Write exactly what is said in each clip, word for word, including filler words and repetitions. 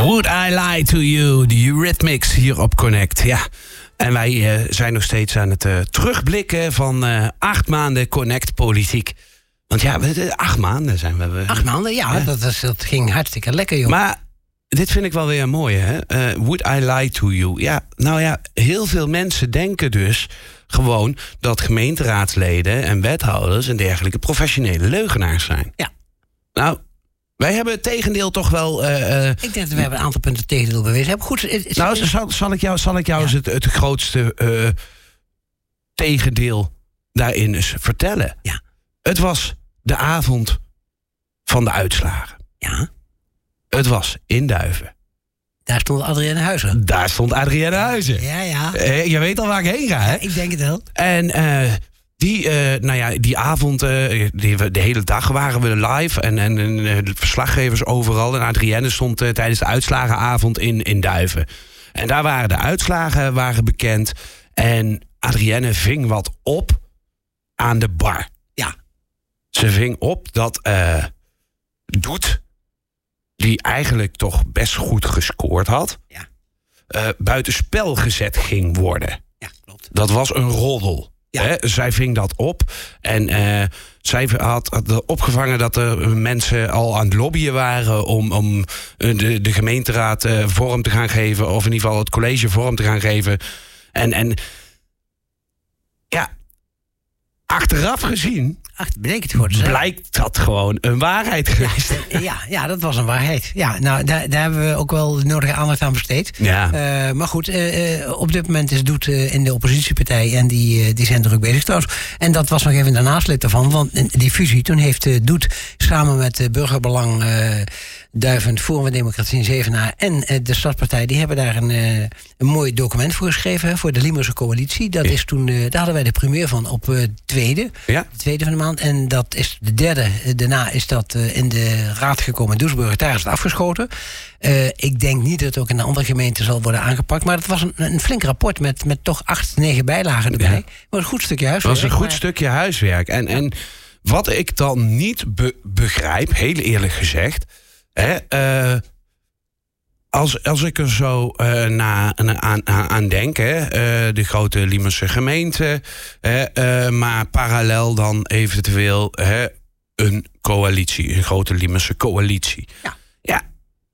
Would I Lie to You, de Eurythmics hier op Connect. Ja, en wij uh, zijn nog steeds aan het uh, terugblikken van uh, acht maanden Connect Politiek. Want ja, we, acht maanden zijn we... we acht maanden, ja, ja. Dat, is, dat ging hartstikke lekker, joh. Maar dit vind ik wel weer een mooie, hè? Uh, would I lie to you? Ja, nou ja, heel veel mensen denken dus gewoon dat gemeenteraadsleden en wethouders en dergelijke professionele leugenaars zijn. Ja. Nou, wij hebben het tegendeel toch wel... Uh, uh, ik denk dat we hebben een aantal punten tegendeel bewezen hebben. Goed, het, het, nou, zal, zal ik jou, zal ik jou ja. eens het, het grootste uh, tegendeel daarin eens vertellen? Ja. Het was de avond van de uitslagen. Ja. Het was in Duiven. Daar stond Adrienne Huizen. Daar stond Adrienne Huizen. Ja, ja. Uh, je weet al waar ik heen ga, hè? Ja, ik denk het wel. En uh, die, uh, nou ja, die avond, uh, die, de hele dag waren we live. En, en, en de verslaggevers overal. En Adrienne stond uh, tijdens de uitslagenavond in, in Duiven. En daar waren de uitslagen waren bekend. En Adrienne ving wat op aan de bar. Ja. Ze ving op dat uh, Doet, die eigenlijk toch best goed gescoord had, ja. uh, buitenspel gezet ging worden. Ja, klopt. Dat was een roddel. Ja. Hè? Zij ving dat op. En uh, zij had, had opgevangen dat er mensen al aan het lobbyen waren om, om de, de gemeenteraad uh, vorm te gaan geven. Of in ieder geval het college vorm te gaan geven. En, en ja, achteraf gezien... Ach, bleek het goed, blijkt dat gewoon een waarheid geweest. Ja, ja, ja, dat was een waarheid. Ja, nou, daar, daar hebben we ook wel de nodige aandacht aan besteed. Ja. Uh, maar goed, uh, op dit moment is Doet uh, in de oppositiepartij en die, uh, die zijn druk bezig trouwens. En dat was nog even de nasleep daarvan, want die fusie, toen heeft uh, Doet samen met uh, Burgerbelang, uh, Duiven, Forum voor Democratie in Zevenaar en uh, de Stadspartij, die hebben daar een, uh, een mooi document voor geschreven, hè, voor de Limburgse coalitie. Dat is toen, uh, daar hadden wij de primeur van op uh, tweede, ja. de tweede van de maand. En dat is de derde. Daarna is dat uh, in de raad gekomen in Doesburg. Daar is het afgeschoten. Uh, ik denk niet dat het ook in de andere gemeenten zal worden aangepakt. Maar het was een, een flink rapport met, met toch acht, negen bijlagen erbij. Ja. Maar een goed stukje huiswerk. Het was een goed maar... stukje huiswerk. En, en wat ik dan niet be- begrijp, heel eerlijk gezegd... Hè, uh, Als, als ik er zo uh, na, na, aan, aan denk, hè, uh, de grote Limburgse gemeente... Hè, uh, maar parallel dan eventueel hè, een coalitie, een grote Limburgse coalitie. Ja. Ja,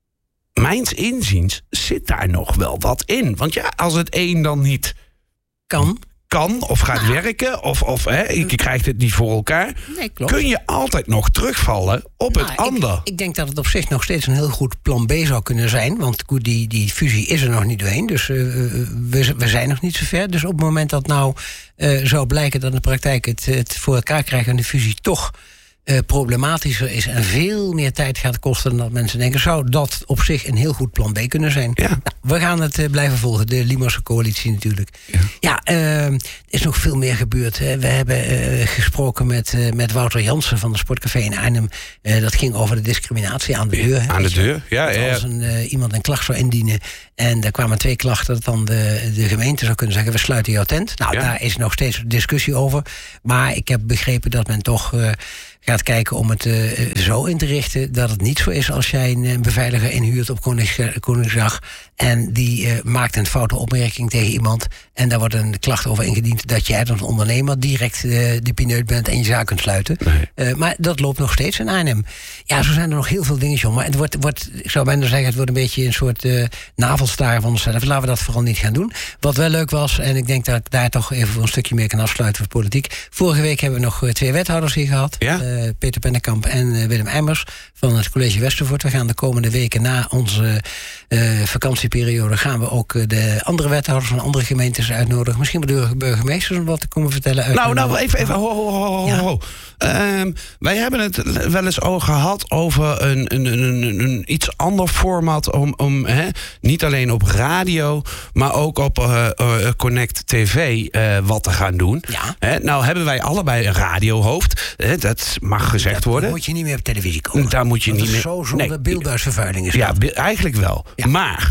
mijns inziens zit daar nog wel wat in. Want ja, als het een dan niet kan... kan of gaat nou, werken, of, of hè, je krijgt het niet voor elkaar... Nee, klopt. Kun je altijd nog terugvallen op nou, het ander. Ik, ik denk dat het op zich nog steeds een heel goed plan B zou kunnen zijn. Want goed, die, die fusie is er nog niet doorheen. Dus uh, we, we zijn nog niet zo ver. Dus op het moment dat nou uh, zou blijken dat in de praktijk... het, het voor elkaar krijgen en de fusie toch... Uh, problematischer is en veel meer tijd gaat kosten dan dat mensen denken... zou dat op zich een heel goed plan B kunnen zijn. Ja. Nou, we gaan het uh, blijven volgen, de Limburgse coalitie natuurlijk. Ja, ja uh, er is nog veel meer gebeurd. Hè. We hebben uh, gesproken met, uh, met Wouter Jansen van de Sportcafé in Arnhem. Uh, dat ging over de discriminatie aan de deur. Hè. Aan de deur, ja. ja, ja. Als een, uh, iemand een klacht zou indienen en er kwamen twee klachten... dat dan de, de gemeente zou kunnen zeggen, we sluiten jouw tent. Nou, ja. Daar is nog steeds discussie over. Maar ik heb begrepen dat men toch... Uh, gaat kijken om het uh, zo in te richten dat het niet zo is als jij een, een beveiliger inhuurt op Koningsdag en die uh, maakt een foute opmerking tegen iemand en daar wordt een klacht over ingediend dat jij als ondernemer direct uh, de pineut bent en je zaak kunt sluiten. Nee. Uh, maar dat loopt nog steeds in Arnhem. Ja, zo zijn er nog heel veel dingen, maar het wordt, wordt, ik zou bijna zeggen, het wordt een beetje een soort uh, navelstaar van onszelf. Laten we dat vooral niet gaan doen. Wat wel leuk was, en ik denk dat ik daar toch even voor een stukje meer kan afsluiten voor politiek. Vorige week hebben we nog uh, twee wethouders hier gehad. Ja? Uh, Peter Pennekamp en uh, Willem Emmers van het college Westervoort. We gaan de komende weken na onze uh, vakantieperiode... gaan we ook uh, de andere wethouders van andere gemeentes uitnodigen. Misschien wel de burgemeesters om wat te komen vertellen. Uit nou, nou, even, even, ho, ho, ho, ja. ho. Um, wij hebben het wel eens over gehad over een, een, een, een, een iets ander format... om, om hè, niet alleen op radio, maar ook op uh, uh, Connect T V uh, wat te gaan doen. Ja. Hè, nou hebben wij allebei een radiohoofd. Hè, dat mag gezegd dat worden. Daar moet je niet meer op televisie komen. Daar moet je dat niet is meer... zo zonder nee. beeldbuisvervuiling is ja, dat. eigenlijk wel. Ja. Maar,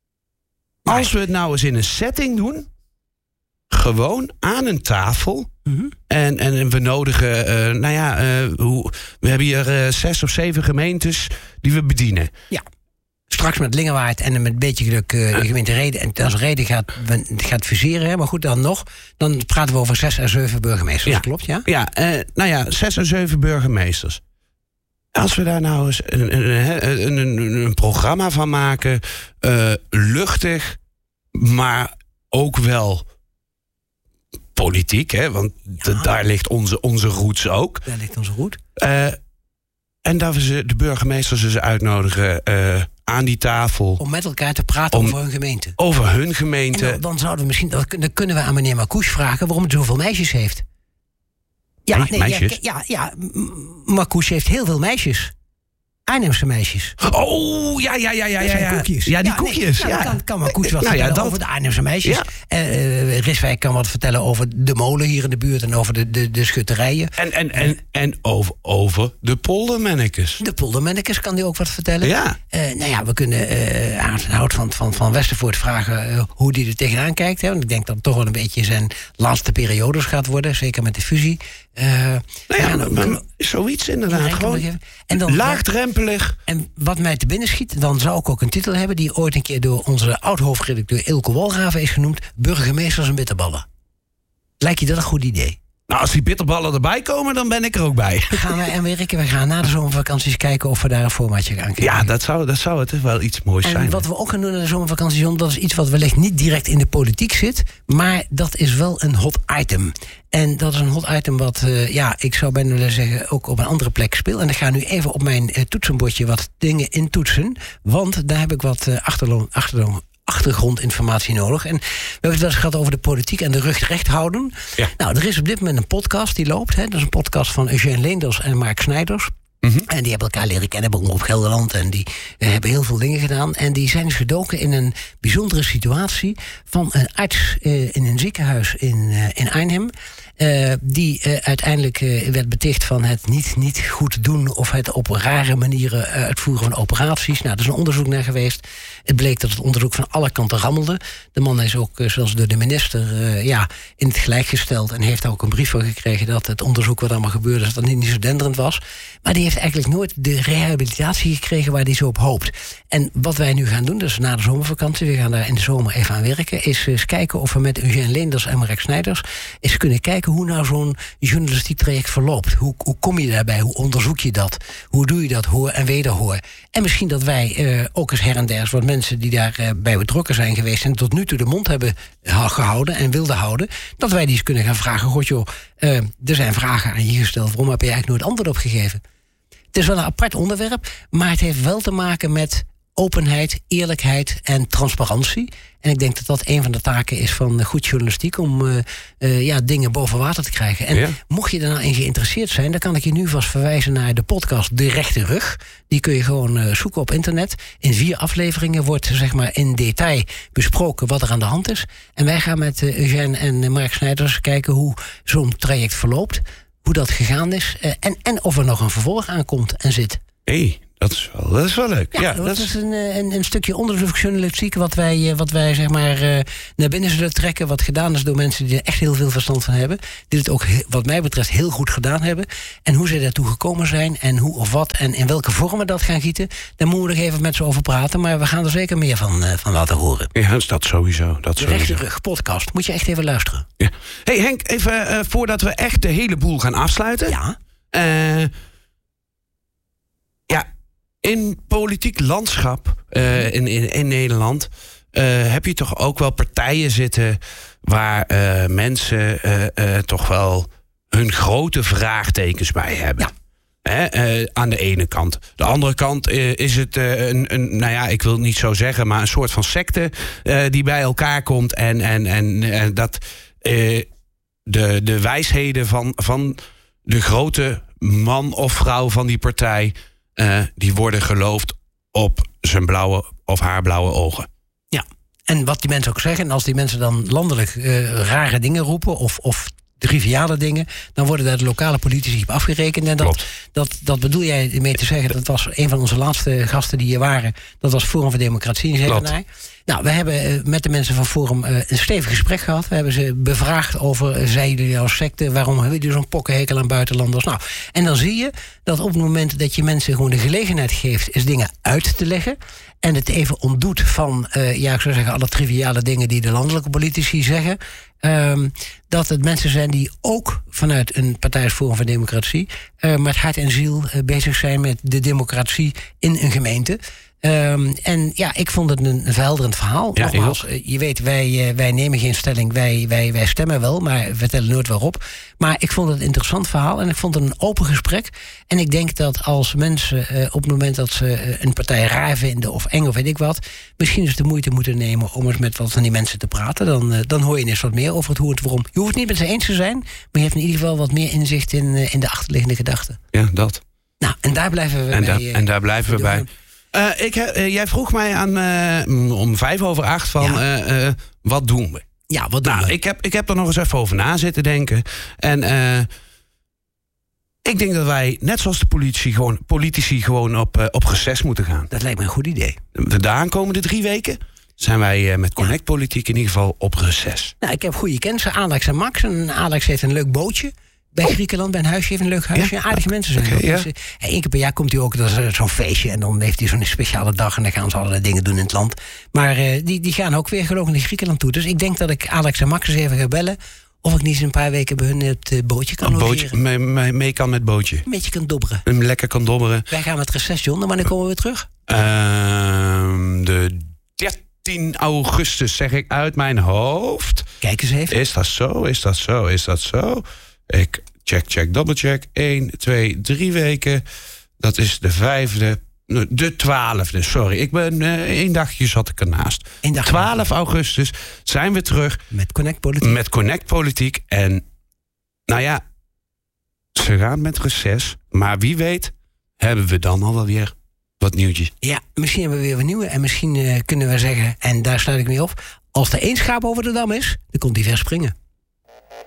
maar als we het nou eens in een setting doen... gewoon aan een tafel... Mm-hmm. En, en we nodigen, uh, nou ja, uh, hoe, we hebben hier uh, zes of zeven gemeentes die we bedienen. Ja. straks met Lingewaard en met een beetje geluk uh, de gemeente Rheden. En als Rheden gaat, gaat fuseren, hè, maar goed, dan nog. Dan praten we over zes en zeven burgemeesters, ja. klopt, ja? Ja, uh, nou ja, zes en zeven burgemeesters. Als we daar nou eens een, een, een, een, een programma van maken, uh, luchtig, maar ook wel politiek, hè? Want ja. d- daar ligt onze, onze roots ook. Daar ligt onze root. Uh, en dat we ze, de burgemeesters ze uitnodigen uh, aan die tafel. Om met elkaar te praten om, over hun gemeente. Over hun gemeente. En dan, dan zouden we misschien, dan kunnen we aan meneer Marcouch vragen waarom het zoveel meisjes heeft. Ja, nee, meisjes? Ja, ja, ja, Marcouch heeft heel veel meisjes. Arnhemse meisjes. Oh, ja, ja, ja, ja. Dat zijn ja, koekjes. Ja, die ja, koekjes. Nee, nou, ja. kan, kan Marcouch wat nou, vertellen ja, dat... over de Arnhemse meisjes. Ja. Uh, Rijswijk kan wat vertellen over de molen hier in de buurt en over de, de, de schutterijen. En, en, en, en over, over de poldermannekes. De poldermannekes kan die ook wat vertellen. Ja. Uh, nou ja, we kunnen uh, Aartenhout van, van, van Westervoort vragen uh, hoe die er tegenaan kijkt. Hè. Want ik denk dat het toch wel een beetje zijn laatste periodes gaat worden. Zeker met de fusie. Uh, nou ja, ja, maar, maar, zoiets inderdaad. Gewoon en dan, laagdrempelig. En wat mij te binnen schiet, dan zou ik ook een titel hebben die ooit een keer door onze oud-hoofdredacteur Ilke Walraven is genoemd: Burgemeesters en bitterballen. Lijkt je dat een goed idee? Nou, als die bitterballen erbij komen, dan ben ik er ook bij. Gaan wij en werken, we gaan na de zomervakanties kijken of we daar een formatje aan krijgen. Ja, dat zou, dat zou het wel iets moois en zijn. En wat we ook gaan doen na de zomervakantie, dat is iets wat wellicht niet direct in de politiek zit, maar dat is wel een hot item. En dat is een hot item wat, uh, ja, ik zou bijna willen zeggen, ook op een andere plek speelt. En ik ga nu even op mijn uh, toetsenbordje wat dingen intoetsen, want daar heb ik wat uh, achterloon, achterloon, achtergrondinformatie nodig. En we hebben het wel eens gehad over de politiek en de rug recht houden. Ja. Nou, er is op dit moment een podcast die loopt. Hè. Dat is een podcast van Eugène Leenders en Mark Snijders. Mm-hmm. En die hebben elkaar leren kennen bij Omroep Gelderland. En die uh, hebben heel veel dingen gedaan. En die zijn dus gedoken in een bijzondere situatie van een arts uh, in een ziekenhuis in, uh, in Arnhem. Uh, die uh, uiteindelijk uh, werd beticht van het niet, niet goed doen of het op rare manieren uh, uitvoeren van operaties. Nou, er is een onderzoek naar geweest. Het bleek dat het onderzoek van alle kanten rammelde. De man is ook, uh, zoals door de minister, uh, ja, in het gelijk gesteld en heeft ook een brief voor gekregen dat het onderzoek wat allemaal gebeurde, dat het niet, niet zo denderend was. Maar die heeft eigenlijk nooit de rehabilitatie gekregen waar hij zo op hoopt. En wat wij nu gaan doen, dus na de zomervakantie, we gaan daar in de zomer even aan werken, is eens kijken of we met Eugène Leenders en Mark Snijders eens kunnen kijken hoe nou zo'n journalistiek traject verloopt. Hoe, hoe kom je daarbij? Hoe onderzoek je dat? Hoe doe je dat? Hoor en wederhoor. En misschien dat wij uh, ook eens her en der wat mensen die daarbij uh, bij betrokken zijn geweest en tot nu toe de mond hebben gehouden en wilden houden, dat wij die eens kunnen gaan vragen. God joh, uh, er zijn vragen aan je gesteld. Waarom heb je eigenlijk nooit antwoord op gegeven? Het is wel een apart onderwerp, maar het heeft wel te maken met openheid, eerlijkheid en transparantie. En ik denk dat dat een van de taken is van goed journalistiek, om uh, uh, ja, dingen boven water te krijgen. En ja. mocht je er nou in geïnteresseerd zijn, dan kan ik je nu vast verwijzen naar de podcast De Rechte Rug. Die kun je gewoon uh, zoeken op internet. In vier afleveringen wordt zeg maar in detail besproken wat er aan de hand is. En wij gaan met uh, Eugène en uh, Mark Snijders kijken hoe zo'n traject verloopt, hoe dat gegaan is uh, en, en of er nog een vervolg aankomt en zit. Hey. Dat is wel, dat is wel leuk. Ja, ja dat, dat is een, een, een stukje onderzoeksjournalistiek wat wij, wat wij zeg maar uh, naar binnen zullen trekken. Wat gedaan is door mensen die er echt heel veel verstand van hebben. Die het ook wat mij betreft heel goed gedaan hebben. En hoe ze daartoe gekomen zijn en hoe of wat en in welke vormen dat gaan gieten. Daar moeten we nog even met ze over praten. Maar we gaan er zeker meer van, uh, van laten horen. Ja, dat is dat sowieso. Dat De Rechte Rug podcast. Moet je echt even luisteren. Ja. Hey Henk, even uh, voordat we echt de hele boel gaan afsluiten. Ja. Uh, ja. In politiek landschap uh, in, in, in Nederland uh, heb je toch ook wel partijen zitten waar uh, mensen uh, uh, toch wel hun grote vraagtekens bij hebben. Ja. Hè, uh, aan de ene kant. De andere kant uh, is het uh, een, een, nou ja, ik wil het niet zo zeggen, maar een soort van secte uh, die bij elkaar komt en, en, en uh, dat uh, de, de wijsheden van, van de grote man of vrouw van die partij, Uh, die worden geloofd op zijn blauwe of haar blauwe ogen. Ja, en wat die mensen ook zeggen, en als die mensen dan landelijk uh, rare dingen roepen of, of triviale dingen, dan worden daar de lokale politici op afgerekend. En dat, dat, dat bedoel jij mee te zeggen, dat was een van onze laatste gasten die hier waren. Dat was Forum voor Democratie in Zevenaar. Nou, we hebben met de mensen van Forum een stevig gesprek gehad. We hebben ze bevraagd over, zijn jullie als secte, waarom hebben jullie zo'n pokkenhekel aan buitenlanders? Nou, en dan zie je dat op het moment dat je mensen gewoon de gelegenheid geeft, is dingen uit te leggen. En het even ontdoet van, uh, ja, ik zou zeggen, alle triviale dingen die de landelijke politici zeggen. Um, dat het mensen zijn die ook vanuit een partij als Forum voor Democratie uh, met hart en ziel uh, bezig zijn met de democratie in een gemeente. Um, en ja, ik vond het een verhelderend verhaal. Ja, Nogmaals, je weet, wij, wij nemen geen stelling, wij, wij, wij stemmen wel, maar vertellen nooit waarop. Maar ik vond het een interessant verhaal en ik vond het een open gesprek. En ik denk dat als mensen uh, op het moment dat ze uh, een partij raar vinden of eng of weet ik wat, misschien eens de moeite moeten nemen om eens met wat van die mensen te praten. Dan, uh, dan hoor je eens wat meer over het hoe het waarom. Je hoeft het niet met ze eens te zijn, maar je hebt in ieder geval wat meer inzicht in, uh, in de achterliggende gedachten. Ja, dat. Nou, en daar blijven we en bij. Da- uh, en daar blijven we bij. Uh, ik, uh, jij vroeg mij aan uh, om vijf over acht van ja. uh, uh, wat doen we? Ja, wat doen nou, we? Ik heb, ik heb er nog eens even over na zitten denken. En uh, ik denk dat wij, net zoals de politici, gewoon, politici gewoon op, uh, op reces moeten gaan. Dat lijkt me een goed idee. De, de aankomende drie weken zijn wij uh, met Connect Politiek in ieder geval op reces. Nou, ik heb goede kennissen, Alex en Max. En Alex heeft een leuk bootje. Bij oh. Griekenland, bij een huisje, heeft een leuk huisje. Ja? Aardige mensen zijn okay, ja. dus, uh, Eén keer per jaar komt hij ook, dat is zo'n feestje. En dan heeft hij zo'n speciale dag en dan gaan ze allerlei dingen doen in het land. Maar uh, die, die gaan ook weer geloof ik naar Griekenland toe. Dus ik denk dat ik Alex en Max eens even ga bellen. Of ik niet eens een paar weken bij hun het uh, bootje kan een bootje, mee, mee, mee kan met bootje. Een beetje kan dobberen. Een lekker kan dobberen. Wij gaan met reces, John. En wanneer komen we weer terug? Uh, de dertien augustus zeg ik uit mijn hoofd. Kijk eens even. Is dat zo? Is dat zo? Is dat zo? Ik... Check, check, double check. één, twee, drie weken. Dat is de vijfde. De twaalfde, sorry. Ik ben uh, één dagje zat ik ernaast. twaalf augustus zijn we terug. Met Connect Politiek. Met Connect Politiek. En nou ja, ze gaan met reces. Maar wie weet hebben we dan al wel weer wat nieuwtjes. Ja, misschien hebben we weer wat nieuwe. En misschien uh, kunnen we zeggen, en daar sluit ik mee op, als er één schaap over de dam is, dan komt hij ver springen.